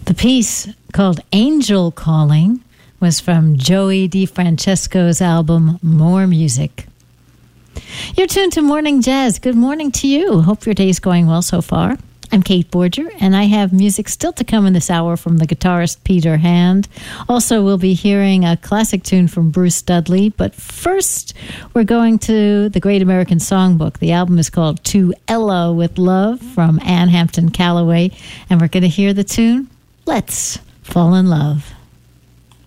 The piece called Angel Calling was from Joey DeFrancesco's album More Music. You're tuned to Morning Jazz. Good morning to you. Hope your day's going well so far. I'm Kate Borger, and I have music still to come in this hour from the guitarist Peter Hand. Also, we'll be hearing a classic tune from Bruce Dudley. But first, we're going to the Great American Songbook. The album is called To Ella with Love from Ann Hampton Callaway. And we're going to hear the tune, Let's Fall in Love.